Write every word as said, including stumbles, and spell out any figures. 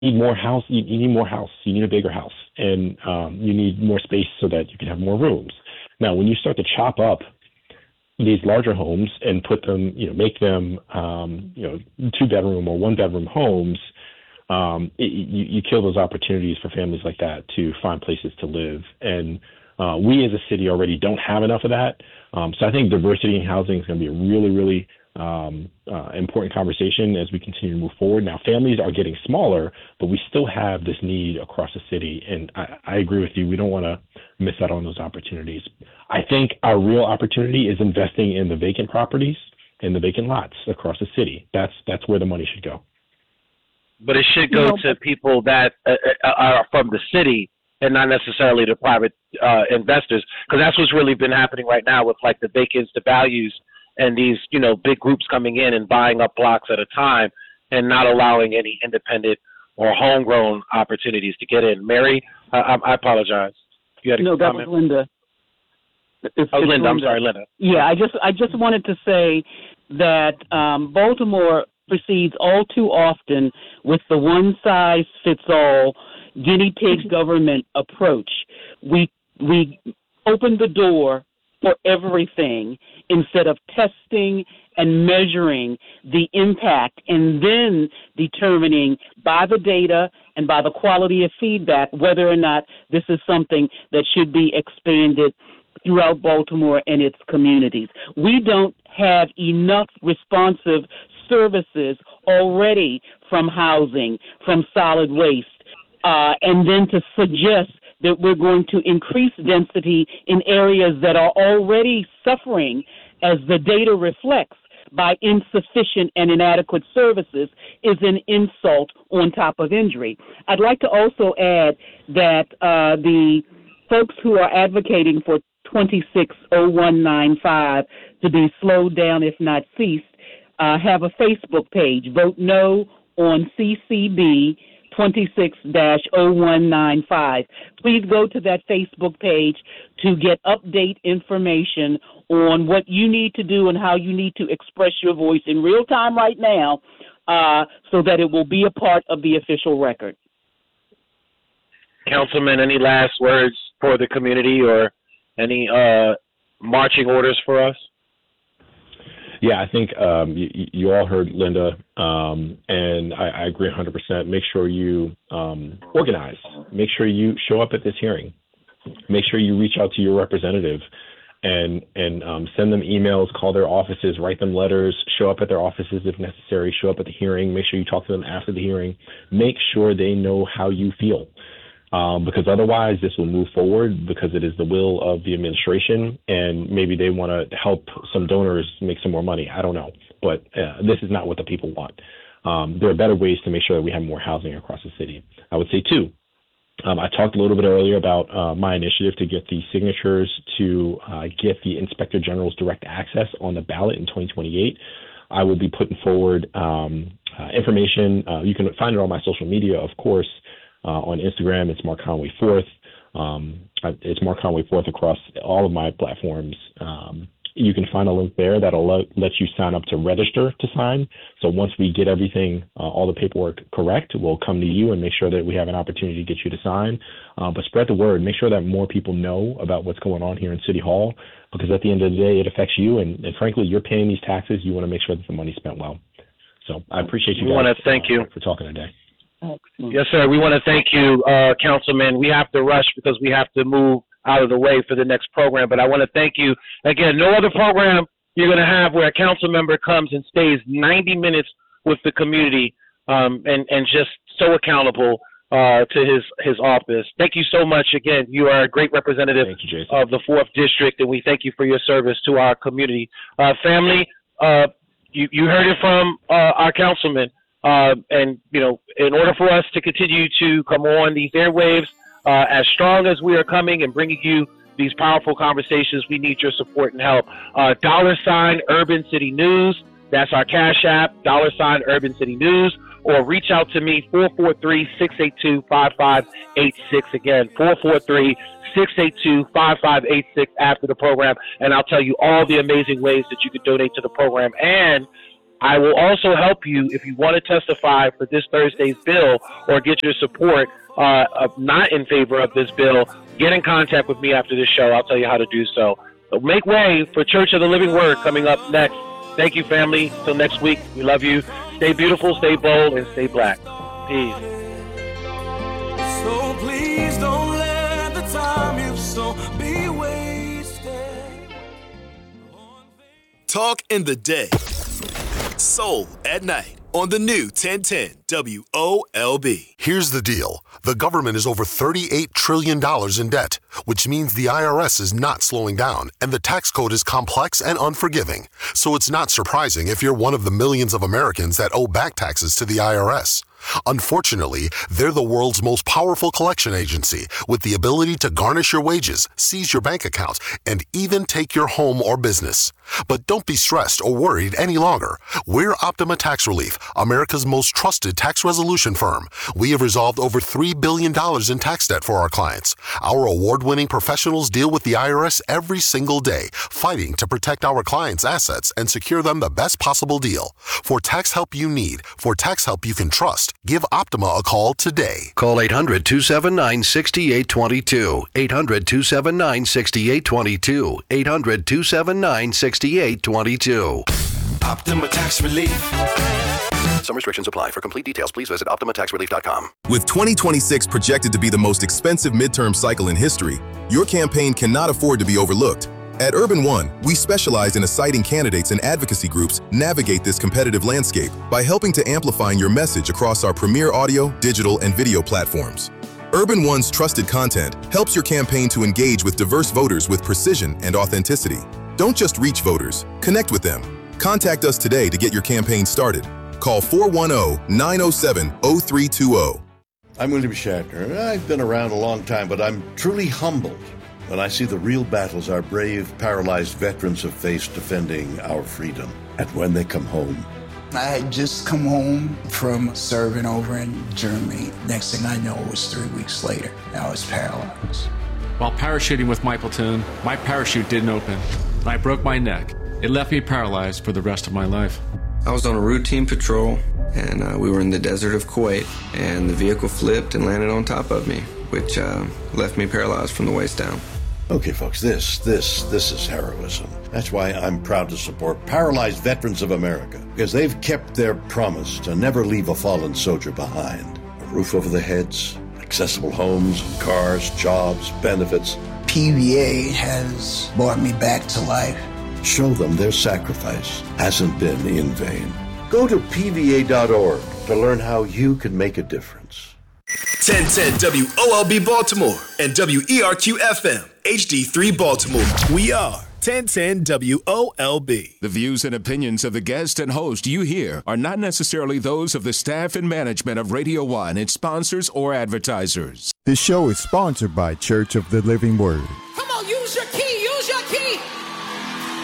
need more house. You, you need more house. You need a bigger house, and um, you need more space so that you can have more rooms. Now, when you start to chop up these larger homes and put them, you know, make them, um, you know, two bedroom or one bedroom homes, um, it, you, you kill those opportunities for families like that to find places to live. And uh, we as a city already don't have enough of that. Um, so I think diversity in housing is going to be a really, really um, uh, important conversation as we continue to move forward. Now, families are getting smaller, but we still have this need across the city. And I, I agree with you. We don't want to miss out on those opportunities. I think our real opportunity is investing in the vacant properties and the vacant lots across the city. That's that's where the money should go. But it should go to people that uh, are from the city and not necessarily the private uh, investors, because that's what's really been happening right now with like the vacants, the values, and these, you know, big groups coming in and buying up blocks at a time and not allowing any independent or homegrown opportunities to get in. Mary, I, I apologize. You had a no, that comment? was Linda. It's, oh, it's Linda, Linda. I'm sorry, Linda. Yeah, I just I just wanted to say that um, Baltimore proceeds all too often with the one-size-fits-all guinea pig government approach. We we open the door for everything instead of testing and measuring the impact and then determining by the data and by the quality of feedback whether or not this is something that should be expanded throughout Baltimore and its communities. We don't have enough responsive services already from housing, from solid waste, uh, and then to suggest that we're going to increase density in areas that are already suffering, as the data reflects, by insufficient and inadequate services is an insult on top of injury. I'd like to also add that uh, the folks who are advocating for twenty-six oh one ninety-five to be slowed down, if not ceased, uh, have a Facebook page. Vote no on C C B twenty-six oh one ninety-five. Please go to that Facebook page to get update information on what you need to do and how you need to express your voice in real time right now uh, so that it will be a part of the official record. Councilman, any last words for the community or any uh, marching orders for us? Yeah, I think um, you, you all heard Linda, um, and I, I agree one hundred percent. Make sure you um, organize. Make sure you show up at this hearing. Make sure you reach out to your representative and and um, send them emails, call their offices, write them letters, show up at their offices if necessary, show up at the hearing. Make sure you talk to them after the hearing. Make sure they know how you feel. Um, because otherwise this will move forward because it is the will of the administration, and maybe they want to help some donors make some more money. I don't know, but uh, this is not what the people want. Um, there are better ways to make sure that we have more housing across the city. I would say too, um, I talked a little bit earlier about uh, my initiative to get the signatures to uh, get the Inspector General's direct access on the ballot in twenty twenty-eight. I will be putting forward um, uh, information. Uh, you can find it on my social media, of course. Uh, on Instagram, it's Mark Conway Fourth. Um, it's Mark Conway Fourth across all of my platforms. Um, you can find a link there that'll let, let you sign up to register to sign. So once we get everything, uh, all the paperwork correct, we'll come to you and make sure that we have an opportunity to get you to sign. Uh, but spread the word. Make sure that more people know about what's going on here in City Hall, because at the end of the day, it affects you. And, and frankly, you're paying these taxes. You want to make sure that the money's spent well. So I appreciate you we guys want to thank uh, you for talking today. Excellent. Yes, sir. We want to thank you, uh, Councilman. We have to rush because we have to move out of the way for the next program. But I want to thank you. Again, no other program you're going to have where a council member comes and stays ninety minutes with the community um, and, and just so accountable uh, to his, his office. Thank you so much. Again, you are a great representative you, of the fourth District, and we thank you for your service to our community. Uh, family, uh, you, you heard it from uh, our councilman. Uh, and, you know, in order for us to continue to come on these airwaves uh, as strong as we are coming and bringing you these powerful conversations, we need your support and help. Uh, dollar sign Urban City News. That's our Cash App, dollar sign Urban City News. Or reach out to me, four four three, six eight two, five five eight six. Again, four four three, six eight two, five five eight six after the program. And I'll tell you all the amazing ways that you can donate to the program. And I will also help you if you want to testify for this Thursday's bill or get your support uh, of not in favor of this bill. Get in contact with me after this show. I'll tell you how to do so. So make way for Church of the Living Word coming up next. Thank you, family. Till next week, we love you. Stay beautiful, stay bold, and stay black. Peace. So please don't let the time you so be wasted. Talk in the day. Soul at night on the new ten ten W O L B. Here's the deal. The government is over thirty-eight trillion dollars in debt, which means the I R S is not slowing down, and the tax code is complex and unforgiving. So it's not surprising if you're one of the millions of Americans that owe back taxes to the I R S. Unfortunately, they're the world's most powerful collection agency with the ability to garnish your wages, seize your bank account, and even take your home or business. But don't be stressed or worried any longer. We're Optima Tax Relief, America's most trusted tax resolution firm. We have resolved over three billion dollars in tax debt for our clients. Our award-winning professionals deal with the I R S every single day, fighting to protect our clients' assets and secure them the best possible deal. For tax help you need, for tax help you can trust, give Optima a call today. Call eight hundred, two seven nine, six eight two two. eight hundred, two seven nine, six eight two two. eight hundred, two seven nine, six eight two two. Optima Tax Relief. Some restrictions apply. For complete details, please visit optima tax relief dot com. With twenty twenty-six projected to be the most expensive midterm cycle in history, your campaign cannot afford to be overlooked. At Urban One, we specialize in assigning candidates and advocacy groups navigate this competitive landscape by helping to amplify your message across our premier audio, digital, and video platforms. Urban One's trusted content helps your campaign to engage with diverse voters with precision and authenticity. Don't just reach voters, connect with them. Contact us today to get your campaign started. Call four one zero, nine zero seven, zero three two zero. I'm William Shatner. I've been around a long time, but I'm truly humbled when I see the real battles our brave, paralyzed veterans have faced defending our freedom. And when they come home. I had just come home from serving over in Germany. Next thing I know, it was three weeks later. I was paralyzed. While parachuting with my platoon, my parachute didn't open. I broke my neck. It left me paralyzed for the rest of my life. I was on a routine patrol, and uh, we were in the desert of Kuwait, and the vehicle flipped and landed on top of me, which uh, left me paralyzed from the waist down. Okay, folks, this, this, this is heroism. That's why I'm proud to support Paralyzed Veterans of America, because they've kept their promise to never leave a fallen soldier behind. A roof over their heads, accessible homes, cars, jobs, benefits. P V A has brought me back to life. Show them their sacrifice hasn't been in vain. Go to P V A dot org to learn how you can make a difference. ten ten W O L B Baltimore and W E R Q F M H D three Baltimore. We are ten ten W O L B. The views and opinions of the guest and host you hear are not necessarily those of the staff and management of Radio One, its sponsors, or advertisers. This show is sponsored by Church of the Living Word.